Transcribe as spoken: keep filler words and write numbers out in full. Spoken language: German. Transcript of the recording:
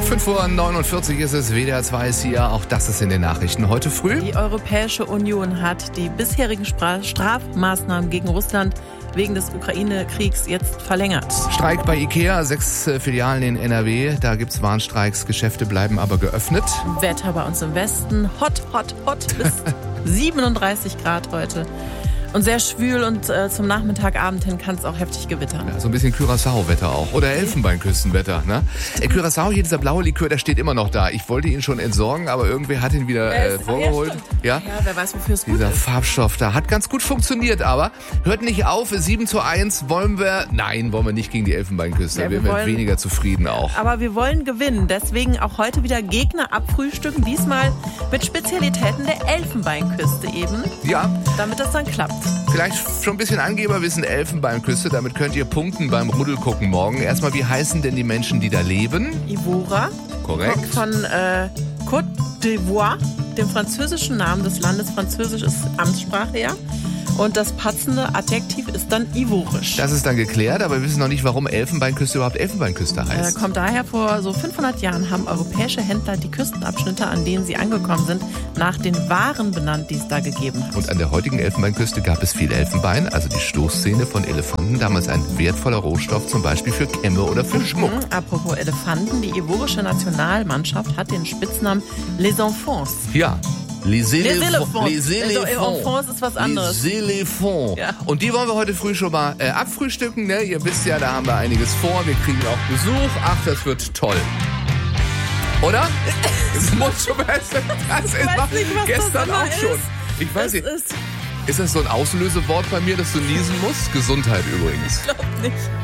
fünf Uhr neunundvierzig ist es, W D R zwei ist hier, auch das ist in den Nachrichten heute früh. Die Europäische Union hat die bisherigen Strafmaßnahmen gegen Russland wegen des Ukraine-Kriegs jetzt verlängert. Streik bei Ikea, sechs Filialen in N R W, da gibt's Warnstreiks, Geschäfte bleiben aber geöffnet. Wetter bei uns im Westen, hot, hot, hot, bis siebenunddreißig Grad heute. Und sehr schwül und äh, zum Nachmittagabend hin kann es auch heftig gewittern. Ja, so ein bisschen Curaçao-Wetter auch. Oder Elfenbeinküstenwetter. Ne? Der Curaçao, hier dieser blaue Likör, der steht immer noch da. Ich wollte ihn schon entsorgen, aber irgendwer hat ihn wieder äh, vorgeholt. Ja, ja, wer weiß, wofür es gut dieser ist. Dieser Farbstoff da hat ganz gut funktioniert, aber hört nicht auf. sieben zu eins wollen wir, nein, wollen wir nicht gegen die Elfenbeinküste. Ja, wir wären wollen, weniger zufrieden auch. Aber wir wollen gewinnen. Deswegen auch heute wieder Gegner abfrühstücken. Diesmal mit Spezialitäten der Elfenbeinküste eben. Ja. Damit das dann klappt. Vielleicht schon ein bisschen Angeberwissen, Elfenbeinküste, damit könnt ihr punkten beim Rudelgucken morgen. Erstmal, wie heißen denn die Menschen, die da leben? Ivora. Korrekt. Von äh, Côte d'Ivoire, dem französischen Namen des Landes. Französisch ist Amtssprache, ja. Und das passende Adjektiv ist dann ivorisch. Das ist dann geklärt, aber wir wissen noch nicht, warum Elfenbeinküste überhaupt Elfenbeinküste heißt. Äh, kommt daher, vor so fünfhundert Jahren haben europäische Händler die Küstenabschnitte, an denen sie angekommen sind, nach den Waren benannt, die es da gegeben hat. Und an der heutigen Elfenbeinküste gab es viel Elfenbein, also die Stoßzähne von Elefanten, damals ein wertvoller Rohstoff, zum Beispiel für Kämme oder für Schmuck. Mhm, apropos Elefanten, die ivorische Nationalmannschaft hat den Spitznamen Les Enfants. Ja. Les Éléphants. Les Éléphants ist was anderes. Les Éléphants. Ja. Und die wollen wir heute früh schon mal äh, abfrühstücken. Ne? Ihr wisst ja, da haben wir einiges vor. Wir kriegen auch Besuch. Ach, das wird toll. Oder? Es muss schon das ist nicht, gestern auch ist. schon. Ich weiß das nicht. Ist, ist das so ein Auslösewort bei mir, dass du niesen musst? Gesundheit übrigens. Ich glaube nicht.